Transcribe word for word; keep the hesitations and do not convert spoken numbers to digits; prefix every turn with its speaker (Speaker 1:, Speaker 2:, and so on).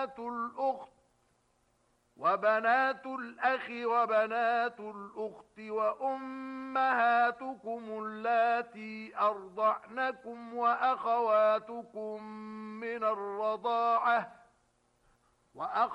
Speaker 1: وبنات الأخت وبنات الأخ وبنات الأخت وأمهاتكم اللاتي أرضعنكم وأخواتكم من الرضاعة وأخواتكم